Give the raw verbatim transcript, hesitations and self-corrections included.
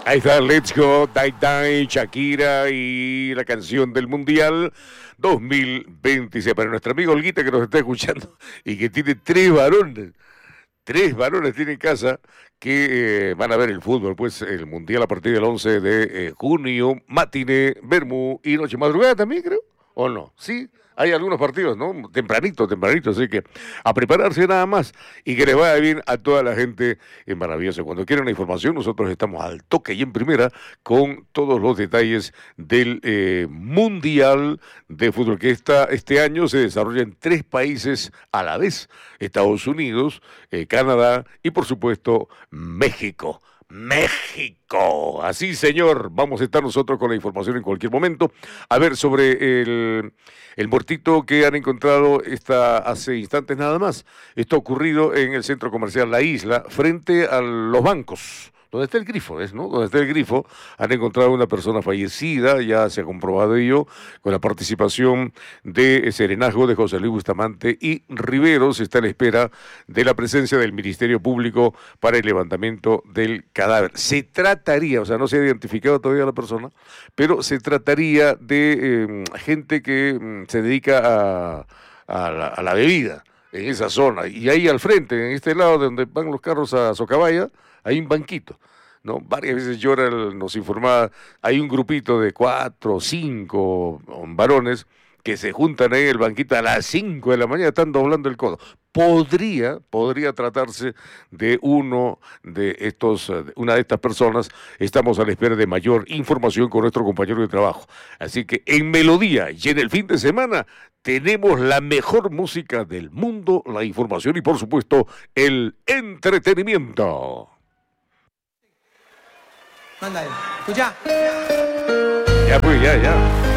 Ahí está, Let's Go, Die Die, Shakira y la canción del Mundial dos mil veintiséis. Para nuestro amigo Olguita que nos está escuchando y que tiene tres varones, tres varones tiene en casa que eh, van a ver el fútbol, pues el Mundial a partir del once de eh, junio, matiné, vermú y noche madrugada también, creo, ¿o no? Sí. Hay algunos partidos, ¿no? Tempranito, tempranito, así que a prepararse nada más y que les vaya bien a toda la gente en Maravilloso. Cuando quieran la información, nosotros estamos al toque y en primera con todos los detalles del eh, Mundial de Fútbol que está, este año se desarrolla en tres países a la vez: Estados Unidos, eh, Canadá y por supuesto México. México, así señor, vamos a estar nosotros con la información en cualquier momento. A ver, sobre el, el muertito que han encontrado esta, hace instantes nada más. Esto ha ocurrido en el centro comercial La Isla, frente a los bancos, donde está el grifo, ¿es, no? Donde está el grifo, han encontrado una persona fallecida, ya se ha comprobado ello, con la participación de Serenazgo, de José Luis Bustamante y Riveros. Está a la espera de la presencia del Ministerio Público para el levantamiento del cadáver. Se trataría, o sea, no se ha identificado todavía la persona, pero se trataría de eh, gente que eh, se dedica a, a, la, a la bebida en esa zona. Y ahí al frente, en este lado donde van los carros a Socabaya, hay un banquito, ¿no? Varias veces Llora nos informaba, hay un grupito de cuatro o cinco varones que se juntan ahí en el banquito a las cinco de la mañana, están doblando el codo. Podría, podría tratarse de uno de estos, una de estas personas. Estamos a la espera de mayor información con nuestro compañero de trabajo. Así que en Melodía y en el fin de semana tenemos la mejor música del mundo, la información y por supuesto el entretenimiento. Manda ahí. Escucha. Ya pues, ya, ya.